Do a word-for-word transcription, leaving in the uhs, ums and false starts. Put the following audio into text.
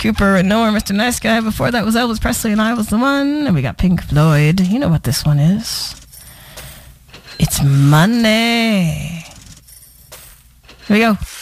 Cooper and Nowhere, Mister Nice Guy. Before that was Elvis Presley and I Was the One. And we got Pink Floyd. You know what this one is. It's Money. Here we go.